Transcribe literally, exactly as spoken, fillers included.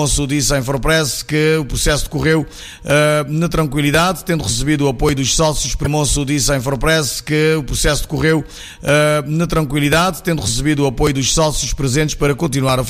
Moço disse à Infopress que o processo decorreu uh, na tranquilidade, tendo recebido o apoio dos sócios. O Moço disse à Infopress que o processo decorreu uh, na tranquilidade, tendo recebido o apoio dos sócios presentes para continuar a